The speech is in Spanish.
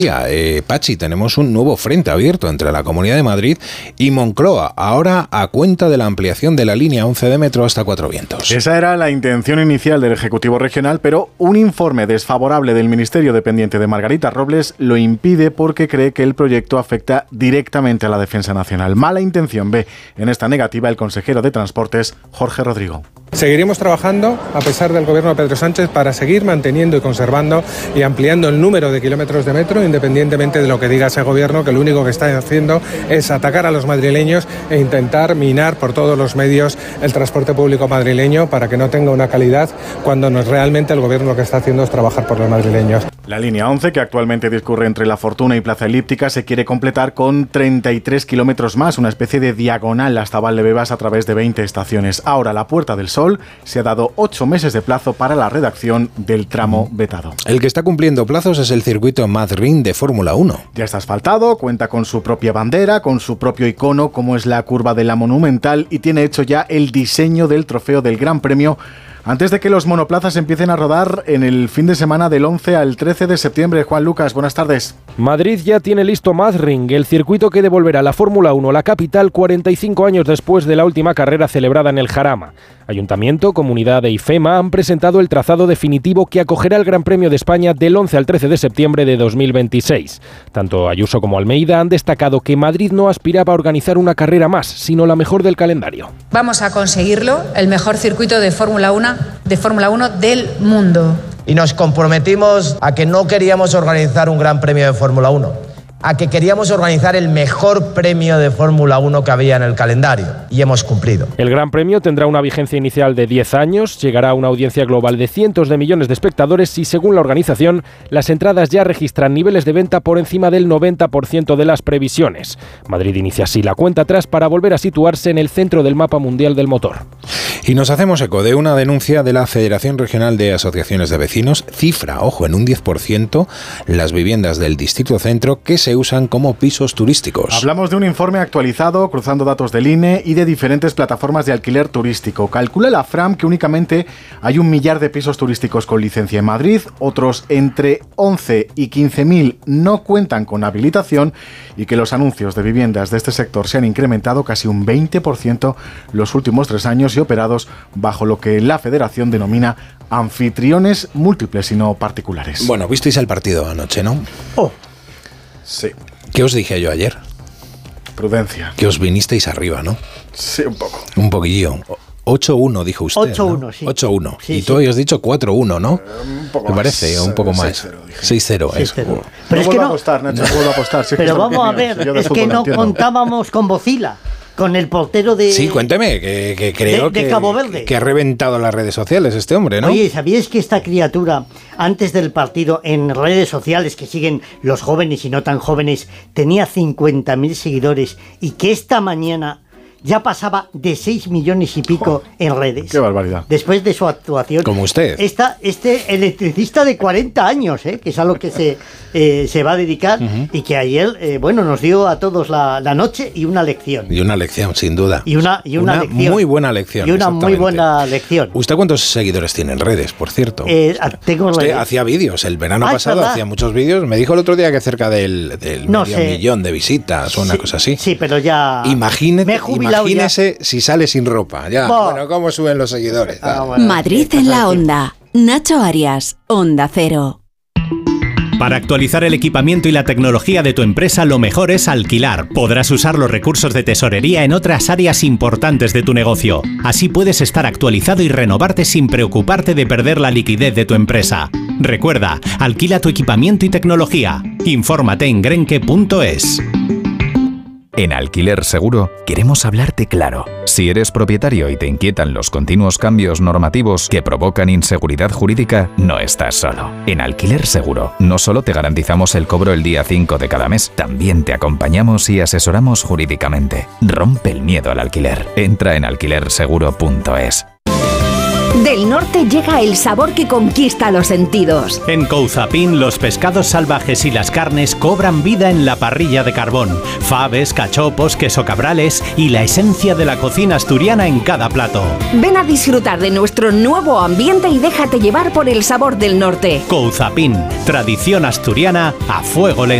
Pachi, tenemos un nuevo frente abierto entre la Comunidad de Madrid y Moncloa, ahora a cuenta de la ampliación de la línea 11 de metro hasta Cuatro Vientos. Esa era la intención inicial del Ejecutivo Regional, pero un informe desfavorable del Ministerio dependiente de Margarita Robles lo impide porque cree que el proyecto afecta directamente a la defensa nacional. Mala intención ve en esta negativa el consejero de Transportes, Jorge Rodrigo. Seguiremos trabajando, a pesar del gobierno de Pedro Sánchez, para seguir manteniendo y conservando y ampliando el número de kilómetros de metro, independientemente de lo que diga ese gobierno, que lo único que está haciendo es atacar a los madrileños e intentar minar por todos los medios el transporte público madrileño para que no tenga una calidad, cuando no es realmente el gobierno lo que está haciendo es trabajar por los madrileños. La línea 11, que actualmente discurre entre La Fortuna y Plaza Elíptica, se quiere completar con 33 kilómetros más, una especie de diagonal hasta Valdebebas a través de 20 estaciones. Ahora, la Puerta del Sol se ha dado 8 meses de plazo para la redacción del tramo vetado. El que está cumpliendo plazos es el circuito Madrid de Fórmula 1. Ya está asfaltado, cuenta con su propia bandera, con su propio icono, como es la curva de la Monumental, y tiene hecho ya el diseño del trofeo del Gran Premio, antes de que los monoplazas empiecen a rodar en el fin de semana del 11 al 13 de septiembre. Juan Lucas, buenas tardes. Madrid ya tiene listo Madrid, el circuito que devolverá a la Fórmula 1 la capital 45 años después de la última carrera celebrada en el Jarama. Ayuntamiento, Comunidad e IFEMA han presentado el trazado definitivo que acogerá el Gran Premio de España del 11 al 13 de septiembre de 2026. Tanto Ayuso como Almeida han destacado que Madrid no aspiraba a organizar una carrera más, sino la mejor del calendario. Vamos a conseguirlo, el mejor circuito de Fórmula 1 del mundo. Y nos comprometimos a que no queríamos organizar un Gran Premio de Fórmula 1, a que queríamos organizar el mejor premio de Fórmula 1 que había en el calendario, y hemos cumplido. El Gran Premio tendrá una vigencia inicial de 10 años, llegará a una audiencia global de cientos de millones de espectadores y, según la organización, las entradas ya registran niveles de venta por encima del 90% de las previsiones. Madrid inicia así la cuenta atrás para volver a situarse en el centro del mapa mundial del motor. Y nos hacemos eco de una denuncia de la Federación Regional de Asociaciones de Vecinos, cifra, ojo, en un 10% las viviendas del Distrito Centro que se usan como pisos turísticos. Hablamos de un informe actualizado, cruzando datos del INE y de diferentes plataformas de alquiler turístico. Calcula la FRAM que únicamente hay 1 millar de pisos turísticos con licencia en Madrid, otros entre 11 y 15.000 no cuentan con habilitación, y que los anuncios de viviendas de este sector se han incrementado casi un 20% los últimos 3 años y operados bajo lo que la Federación denomina anfitriones múltiples y no particulares. Bueno, visteis el partido anoche, ¿no? Sí. ¿Qué os dije yo ayer? Prudencia. Que os vinisteis arriba, ¿no? Sí, un poco. Un poquillo. 8-1 dijo usted, 8-1, ¿no? sí. 8-1. Sí, y tú habías dicho 4-1, ¿no? Un poco me más. parece, un poco más. 6-0, 6-0, eso. Pero no es vuelvo que a no, apostar, Nacho, no vuelvo a apostar. Si pero es que vamos a ver, yo de es que fútbol no entiendo. contábamos con Bocila, con el portero de... Sí, cuénteme, que creo de Cabo Verde. que ha reventado las redes sociales este hombre, ¿no? Oye, ¿sabíais que esta criatura, antes del partido, en redes sociales que siguen los jóvenes y no tan jóvenes, tenía 50.000 seguidores, y que esta mañana ya pasaba de 6 millones y pico en redes? ¡Qué barbaridad! Después de su actuación. Como usted. Este electricista de 40 años, que es a lo que se va a dedicar, y que ayer, nos dio a todos la noche y una lección. Y una lección, sin duda. Y una lección. Muy buena lección. Y una muy buena lección. ¿Usted cuántos seguidores tiene en redes, por cierto? Tengo Usted hacía vídeos, el verano pasado ¿verdad? hacía muchos vídeos. Me dijo el otro día que cerca del No medio sé. millón de visitas o una cosa así. Sí, pero ya... Imagínese si sale sin ropa. Ya, bueno, cómo suben los seguidores. Bueno, Madrid en la onda. Nacho Arias, Onda Cero. Para actualizar el equipamiento y la tecnología de tu empresa, lo mejor es alquilar. Podrás usar los recursos de tesorería en otras áreas importantes de tu negocio. Así puedes estar actualizado y renovarte sin preocuparte de perder la liquidez de tu empresa. Recuerda, alquila tu equipamiento y tecnología. Infórmate en grenke.es. En Alquiler Seguro queremos hablarte claro. Si eres propietario y te inquietan los continuos cambios normativos que provocan inseguridad jurídica, no estás solo. En Alquiler Seguro no solo te garantizamos el cobro el día 5 de cada mes, también te acompañamos y asesoramos jurídicamente. Rompe el miedo al alquiler. Entra en alquilerseguro.es. Del norte llega el sabor que conquista los sentidos. En Couzapin, los pescados salvajes y las carnes cobran vida en la parrilla de carbón. Faves, cachopos, queso cabrales y la esencia de la cocina asturiana en cada plato. Ven a disfrutar de nuestro nuevo ambiente y déjate llevar por el sabor del norte. Couzapin, tradición asturiana a fuego lento.